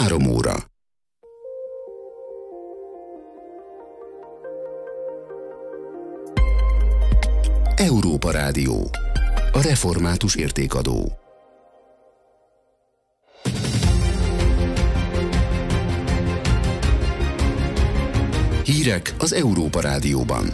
3 óra. Európa Rádió. A református értékadó. Hírek az Európa Rádióban.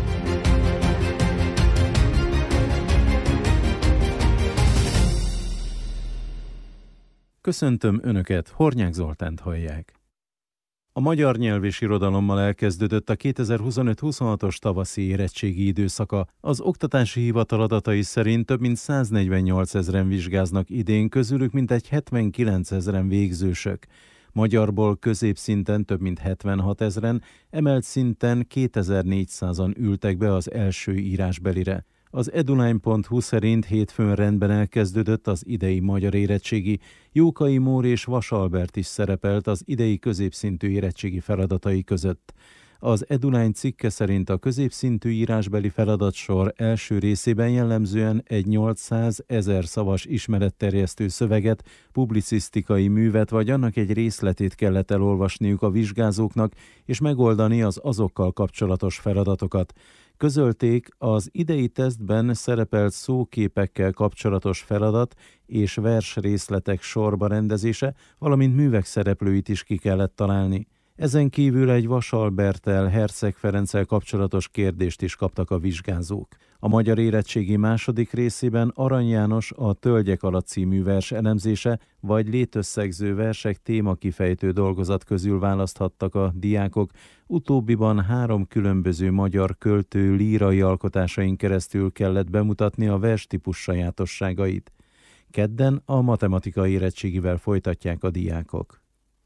Köszöntöm Önöket, Hornyák Zoltánt hallják. A magyar nyelv és irodalommal elkezdődött a 2025-26-os tavaszi érettségi időszaka. Az Oktatási Hivatal adatai szerint több mint 148 000 vizsgáznak idén, közülük mintegy 79 000 végzősök. Magyarból középszinten több mint 76 000, emelt szinten 2400-an ültek be az első írásbelire. Az eduline.hu szerint hétfőn rendben elkezdődött az idei magyar érettségi. Jókai Mór és Vas Albert is szerepelt az idei középszintű érettségi feladatai között. Az Eduline cikke szerint a középszintű írásbeli feladatsor első részében jellemzően egy 800 000 szavas ismeretterjesztő szöveget, publicisztikai művet vagy annak egy részletét kellett elolvasniuk a vizsgázóknak és megoldani az azokkal kapcsolatos feladatokat. Közölték, az idei tesztben szerepelt szóképekkel kapcsolatos feladat és versrészletek sorba rendezése, valamint művek szereplőit is ki kellett találni. Ezen kívül egy Vas Alberttel, Herceg Ferenccel kapcsolatos kérdést is kaptak a vizsgázók. A magyar érettségi második részében Arany János a Tölgyek alatt című vers elemzése vagy létösszegző versek témakifejtő dolgozat közül választhattak a diákok. Utóbbiban 3 különböző magyar költő lírai alkotásain keresztül kellett bemutatni a verstípus sajátosságait. Kedden a matematikai érettségivel folytatják a diákok.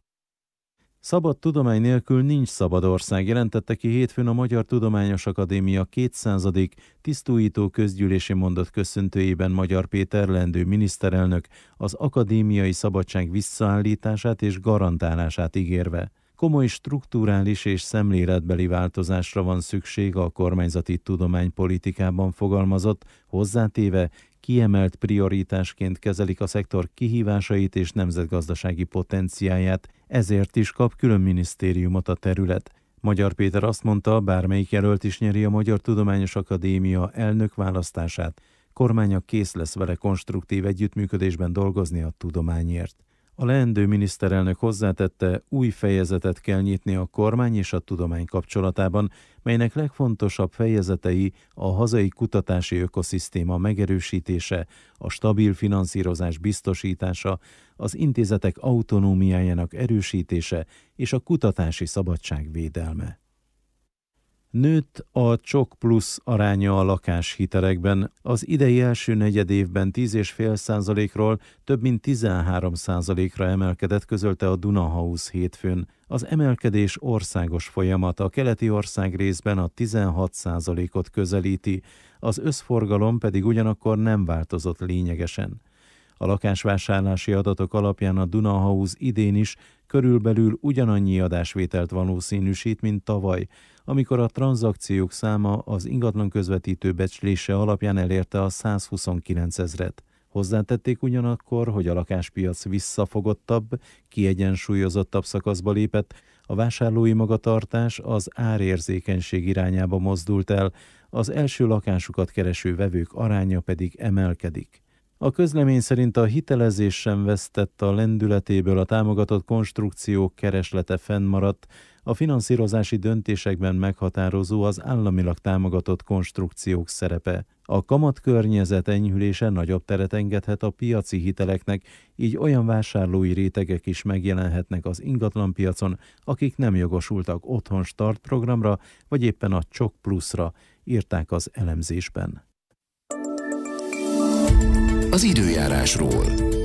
Szabad tudomány nélkül nincs szabad ország, jelentette ki hétfőn a Magyar Tudományos Akadémia 200. tisztújító közgyűlési mondat köszöntőjében Magyar Péter leendő miniszterelnök az akadémiai szabadság visszaállítását és garantálását ígérve. Komoly strukturális és szemléletbeli változásra van szükség a kormányzati tudománypolitikában fogalmazott, hozzátéve, kiemelt prioritásként kezelik a szektor kihívásait és nemzetgazdasági potenciáját, ezért is kap külön minisztériumot a terület. Magyar Péter azt mondta, bármelyik jelölt is nyeri a Magyar Tudományos Akadémia elnök választását, kormánya kész lesz vele konstruktív együttműködésben dolgozni a tudományért. A leendő miniszterelnök hozzátette, új fejezetet kell nyitni a kormány és a tudomány kapcsolatában, melynek legfontosabb fejezetei a hazai kutatási ökoszisztéma megerősítése, a stabil finanszírozás biztosítása, az intézetek autonómiájának erősítése és a kutatási szabadság védelme. Nőtt a Csok Plusz aránya a lakáshitelekben. Az idei első negyedévben 10,5%-ról több mint 13%-ra emelkedett, közölte a Dunahouse hétfőn. Az emelkedés országos folyamat, a keleti ország részben a 16%-ot közelíti, az összforgalom pedig ugyanakkor nem változott lényegesen. A lakásvásárlási adatok alapján a Dunahouse idén is körülbelül ugyanannyi adásvételt valószínűsít, mint tavaly, amikor a tranzakciók száma az ingatlan közvetítő becslése alapján elérte a 129 000-et. Hozzátették ugyanakkor, hogy a lakáspiac visszafogottabb, kiegyensúlyozottabb szakaszba lépett, a vásárlói magatartás az árérzékenység irányába mozdult el, az első lakásukat kereső vevők aránya pedig emelkedik. A közlemény szerint a hitelezés sem vesztett a lendületéből, a támogatott konstrukciók kereslete fennmaradt, a finanszírozási döntésekben meghatározó az államilag támogatott konstrukciók szerepe. A kamatkörnyezet enyhülése nagyobb teret engedhet a piaci hiteleknek, így olyan vásárlói rétegek is megjelenhetnek az ingatlanpiacon, akik nem jogosultak Otthon Start programra, vagy éppen a Csok Pluszra, írták az elemzésben. Az időjárásról.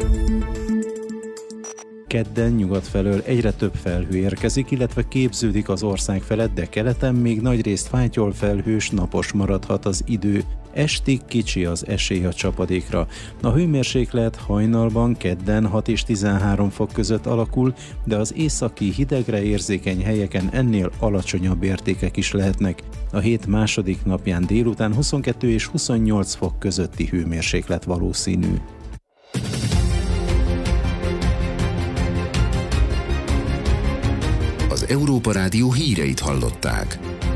Kedden nyugat felől egyre több felhő érkezik, illetve képződik az ország felett, de keleten még nagyrészt fátyol felhős, napos maradhat az idő. Estig kicsi az esély a csapadékra. A hőmérséklet hajnalban kedden 6 és 13 fok között alakul, de az északi hidegre érzékeny helyeken ennél alacsonyabb értékek is lehetnek. A hét második napján délután 22 és 28 fok közötti hőmérséklet valószínű. Az Európa Rádió híreit hallották.